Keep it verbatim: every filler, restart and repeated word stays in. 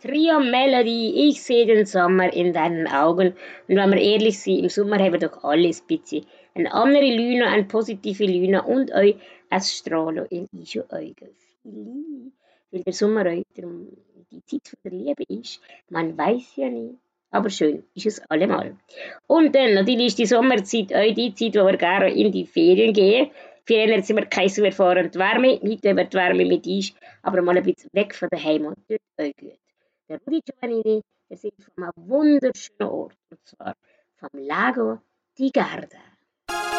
Trio Melody, ich sehe den Sommer in deinen Augen. Und wenn wir ehrlich sind, im Sommer haben wir doch alle ein bisschen eine andere Lüne, eine positive Lüne und euch ein Strahlen in eure Augen. Vielleicht, weil der Sommer euch darum die Zeit von der Liebe ist. Man weiß ja nie. Aber schön ist es allemal. Und dann natürlich ist die Sommerzeit auch die Zeit, wo wir gerne in die Ferien gehen. Früher sind wir keine so erfahren die Wärme, heute wird die Wärme mit uns, aber mal ein bisschen weg von der Heimat, tut auch gut. Der Rudi Giovannini, wir sind von einem wunderschönen Ort, und zwar vom Lago di Garda.